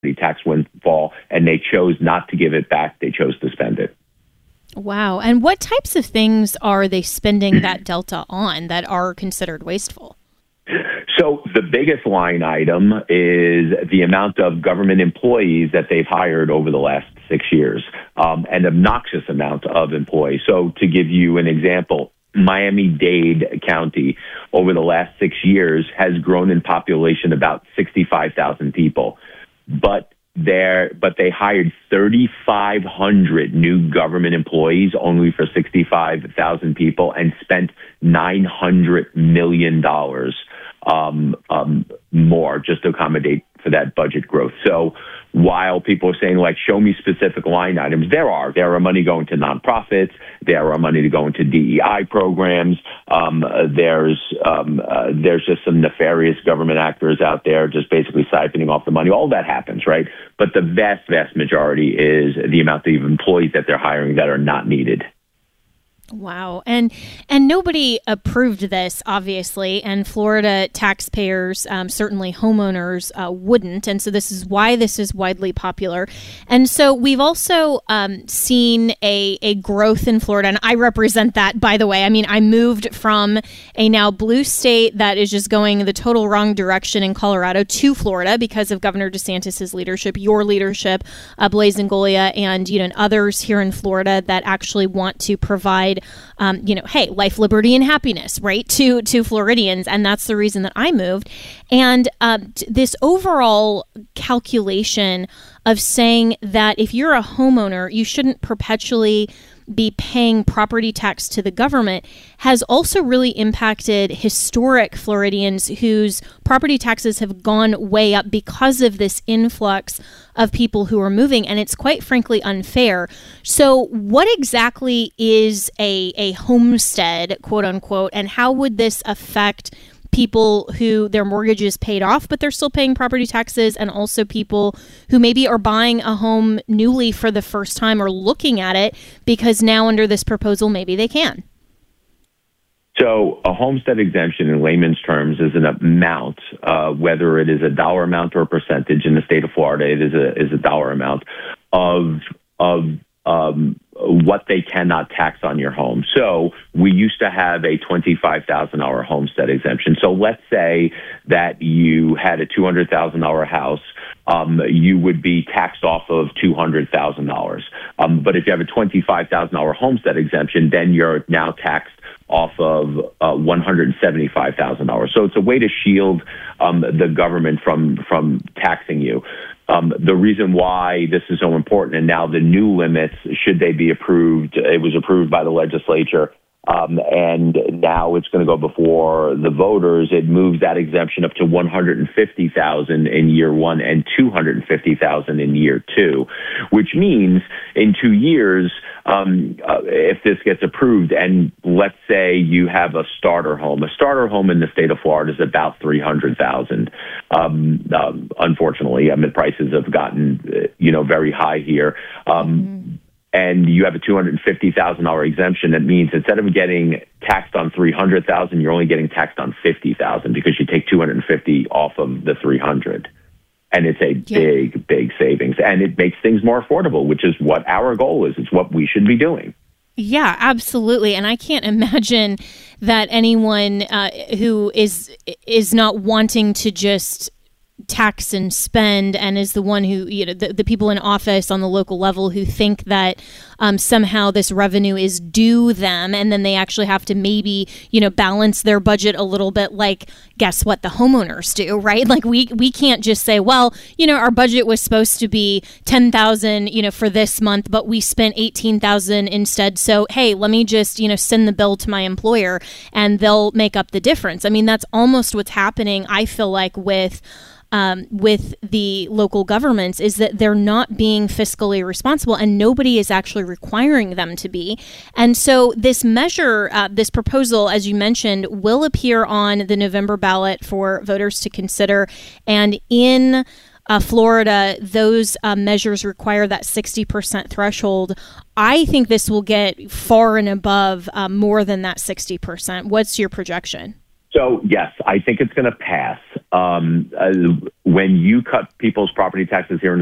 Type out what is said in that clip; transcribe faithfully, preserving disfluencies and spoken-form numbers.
tax windfall, and they chose not to give it back. They chose to spend it. Wow. And what types of things are they spending that delta on that are considered wasteful? So the biggest line item is the amount of government employees that they've hired over the last six years, um, an obnoxious amount of employees. So to give you an example, Miami-Dade County over the last six years has grown in population about sixty-five thousand people, but There, but they hired thirty-five hundred new government employees only for sixty-five thousand people and spent nine hundred million dollars um, um, more just to accommodate for that budget growth. So while people are saying, like, show me specific line items, there are. There are money going to nonprofits. There are money to go into D E I programs. Um, uh, there's um, uh, there's just some nefarious government actors out there just basically siphoning off the money. All that happens, right? But the vast, vast majority is the amount of employees that they're hiring that are not needed. Wow. And and nobody approved this, obviously, and Florida taxpayers, um, certainly homeowners, uh, wouldn't. And so this is why this is widely popular. And so we've also um, seen a, a growth in Florida, and I represent that, by the way. I mean, I moved from a now blue state that is just going the total wrong direction in Colorado to Florida because of Governor DeSantis's leadership, your leadership, uh, Blaise Ingoglia, and, you know, and others here in Florida that actually want to provide Um, you know, hey, life, liberty, and happiness, right, to to Floridians. And that's the reason that I moved. And um, t- this overall calculation of saying that if you're a homeowner, you shouldn't perpetually be paying property tax to the government has also really impacted historic Floridians whose property taxes have gone way up because of this influx of people who are moving, and it's quite frankly unfair. So what exactly is a, a homestead, quote unquote, and how would this affect people who their mortgage is paid off, but they're still paying property taxes, and also people who maybe are buying a home newly for the first time or looking at it because now under this proposal, maybe they can? So a homestead exemption in layman's terms is an amount, uh, whether it is a dollar amount or a percentage. In the state of Florida, it is a is a dollar amount of of um, what they cannot tax on your home. So we used to have a twenty-five thousand dollars homestead exemption. So let's say that you had a two hundred thousand dollars house. Um, you would be taxed off of two hundred thousand dollars. Um, but if you have a twenty-five thousand dollars homestead exemption, then you're now taxed off of uh, one hundred seventy-five thousand dollars. So it's a way to shield um, the government from from taxing you. Um, the reason why this is so important, and now the new limits, should they be approved, it was approved by the legislature, um, and now it's going to go before the voters. It moves that exemption up to one hundred fifty thousand dollars in year one and two hundred fifty thousand dollars in year two, which means in two years, um, uh, if this gets approved, and let's say you have a starter home, a starter home in the state of Florida is about three hundred thousand dollars. Um, um, unfortunately, I mean, prices have gotten, uh, you know, very high here. Um, mm-hmm. And you have a two hundred fifty thousand dollars exemption. That means instead of getting taxed on three hundred thousand dollars, you're only getting taxed on fifty thousand dollars because you take two hundred fifty off of the three hundred. And it's a yeah. big, big savings. And it makes things more affordable, which is what our goal is. It's what we should be doing. Yeah, absolutely. And I can't imagine that anyone uh, who is is not wanting to just tax and spend, and is the one who, you know, the, the people in office on the local level who think that um, somehow this revenue is due them, and then they actually have to maybe, you know, balance their budget a little bit, like, guess what the homeowners do, right? Like, we we can't just say, well, you know, our budget was supposed to be ten thousand, you know, for this month, but we spent eighteen thousand instead. So, hey, let me just, you know, send the bill to my employer and they'll make up the difference. I mean, that's almost what's happening, I feel like, with Um, with the local governments, is that they're not being fiscally responsible, and nobody is actually requiring them to be. And so this measure, uh, this proposal, as you mentioned, will appear on the November ballot for voters to consider. And in uh, Florida, those uh, measures require that sixty percent threshold. I think this will get far and above uh, more than that sixty percent. What's your projection? So, yes, I think it's going to pass. Um, uh, when you cut people's property taxes here in